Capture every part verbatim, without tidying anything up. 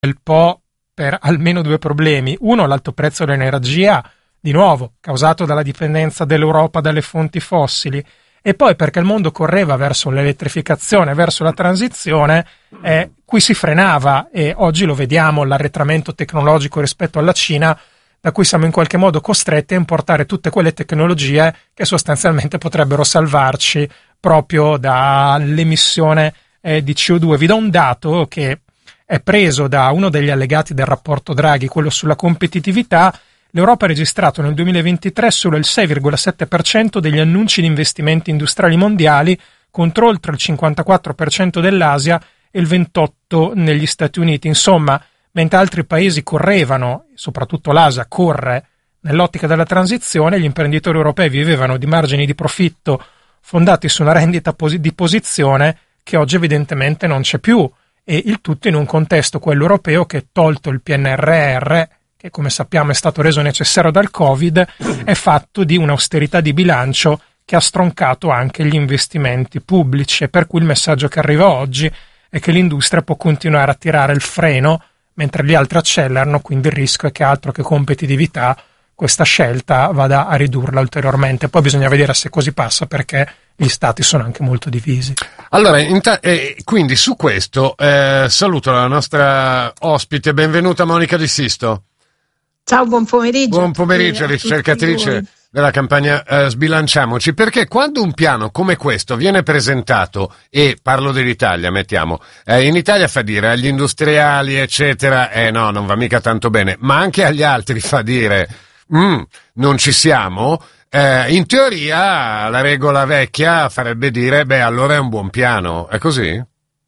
bel po' per almeno due problemi. Uno, l'alto prezzo dell'energia, di nuovo, causato dalla dipendenza dell'Europa dalle fonti fossili, e poi perché il mondo correva verso l'elettrificazione, verso la transizione, eh, qui si frenava, e oggi lo vediamo, l'arretramento tecnologico rispetto alla Cina, da cui siamo in qualche modo costretti a importare tutte quelle tecnologie che sostanzialmente potrebbero salvarci proprio dall'emissione eh, di C O due. Vi do un dato che è preso da uno degli allegati del rapporto Draghi, quello sulla competitività. L'Europa ha registrato nel duemilaventitré solo il sei virgola sette per cento degli annunci di investimenti industriali mondiali, contro oltre il cinquantaquattro per cento dell'Asia e il ventotto per cento negli Stati Uniti. Insomma, mentre altri paesi correvano, soprattutto l'Asia corre nell'ottica della transizione, gli imprenditori europei vivevano di margini di profitto fondati su una rendita posi- di posizione che oggi evidentemente non c'è più, e il tutto in un contesto, quello europeo, che, tolto il P N R R, che come sappiamo è stato reso necessario dal Covid, è fatto di un'austerità di bilancio che ha stroncato anche gli investimenti pubblici, e per cui il messaggio che arriva oggi è che l'industria può continuare a tirare il freno mentre gli altri accelerano, quindi il rischio è che, altro che competitività, questa scelta vada a ridurla ulteriormente. Poi bisogna vedere se così passa, perché gli stati sono anche molto divisi. Allora, inta- eh, quindi su questo eh, saluto la nostra ospite, benvenuta Monica Di Sisto. Ciao, buon pomeriggio. Buon pomeriggio, ricercatrice della campagna eh, Sbilanciamoci, perché quando un piano come questo viene presentato, e parlo dell'Italia, mettiamo, eh, in Italia fa dire agli industriali, eccetera, eh no, non va mica tanto bene, ma anche agli altri fa dire, mm, non ci siamo, eh, in teoria la regola vecchia farebbe dire, beh, allora è un buon piano, è così?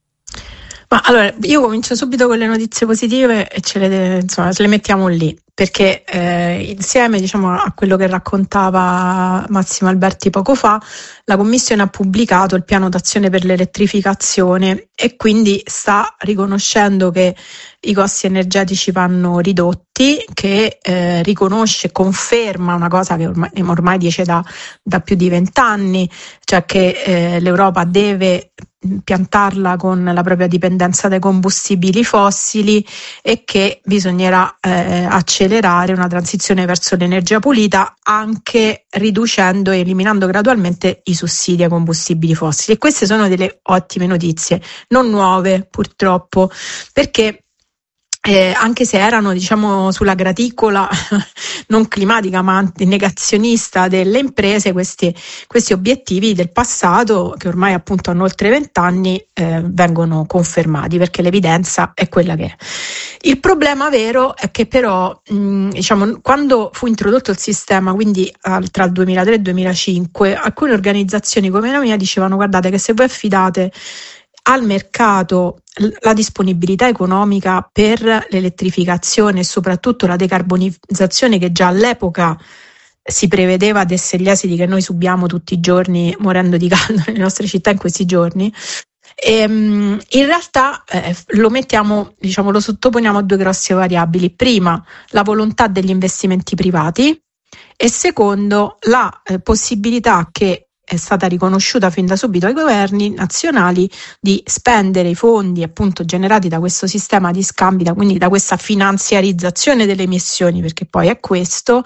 Ma allora, io comincio subito con le notizie positive e ce le, insomma, ce le mettiamo lì, perché eh, insieme, diciamo, a quello che raccontava Massimo Alberti poco fa, la Commissione ha pubblicato il piano d'azione per l'elettrificazione, e quindi sta riconoscendo che i costi energetici vanno ridotti, che eh, riconosce, conferma una cosa che ormai, ormai dice da, da più di vent'anni, cioè che eh, l'Europa deve piantarla con la propria dipendenza dai combustibili fossili, e che bisognerà eh, accelerare una transizione verso l'energia pulita, anche riducendo e eliminando gradualmente i sussidi ai combustibili fossili. E queste sono delle ottime notizie, non nuove purtroppo, perché Eh, anche se erano, diciamo, sulla graticola non climatica ma negazionista delle imprese, questi, questi obiettivi del passato, che ormai appunto hanno oltre vent'anni, eh, vengono confermati, perché l'evidenza è quella che è. Il problema vero è che però, mh, diciamo, quando fu introdotto il sistema, quindi eh, tra il duemilatré e il duemilacinque, alcune organizzazioni come la mia dicevano: guardate che se voi affidate al mercato la disponibilità economica per l'elettrificazione e soprattutto la decarbonizzazione, che già all'epoca si prevedeva desse gli esiti che noi subiamo tutti i giorni morendo di caldo nelle nostre città in questi giorni, e, in realtà eh, lo mettiamo, diciamo, lo sottoponiamo a due grosse variabili: prima, la volontà degli investimenti privati, e secondo, la eh, possibilità che è stata riconosciuta fin da subito ai governi nazionali di spendere i fondi appunto generati da questo sistema di scambi, da, quindi da questa finanziarizzazione delle emissioni, perché poi è questo,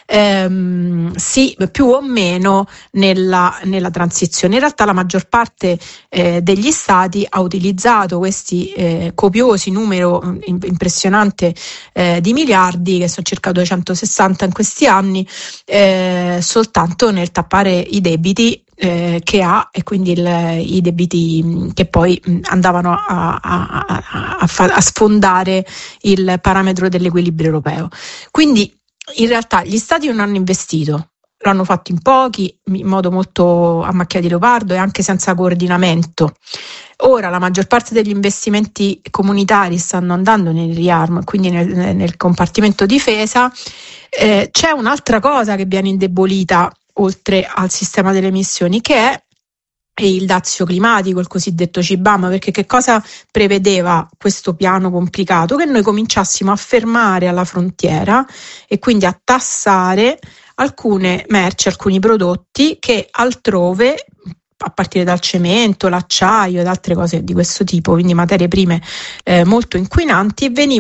ehm, sì, più o meno nella, nella transizione. In realtà la maggior parte eh, degli stati ha utilizzato questi eh, copiosi numero impressionante eh, di miliardi, che sono circa duecentosessanta in questi anni, eh, soltanto nel tappare i debiti Eh, che ha, e quindi il, i debiti che poi mh, andavano a, a, a, a, fa, a sfondare il parametro dell'equilibrio europeo. Quindi in realtà gli stati non hanno investito, l'hanno fatto in pochi, in modo molto a macchia di leopardo e anche senza coordinamento. Ora la maggior parte degli investimenti comunitari stanno andando nel riarmo, quindi nel, nel compartimento difesa. Eh, c'è un'altra cosa che viene indebolita oltre al sistema delle emissioni, che è il dazio climatico, il cosiddetto C B A M, perché che cosa prevedeva questo piano complicato? Che noi cominciassimo a fermare alla frontiera e quindi a tassare alcune merci, alcuni prodotti che altrove a partire dal cemento, l'acciaio ed altre cose di questo tipo, quindi materie prime eh, molto inquinanti, e venivano